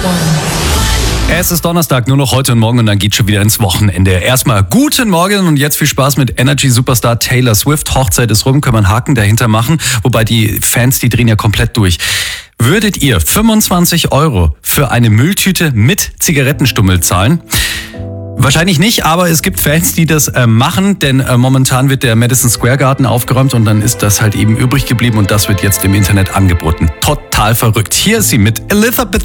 Es ist Donnerstag, nur noch heute und morgen und dann geht's schon wieder ins Wochenende. Erstmal guten Morgen und jetzt viel Spaß mit Energy-Superstar Taylor Swift. Hochzeit ist rum, können wir einen Haken dahinter machen. Wobei die Fans, die drehen ja komplett durch. Würdet ihr 25 € für eine Mülltüte mit Zigarettenstummel zahlen? Wahrscheinlich nicht, aber es gibt Fans, die das machen, denn momentan wird der Madison Square Garden aufgeräumt und dann ist das halt eben übrig geblieben und das wird jetzt im Internet angeboten. Total verrückt. Hier ist sie mit Elizabeth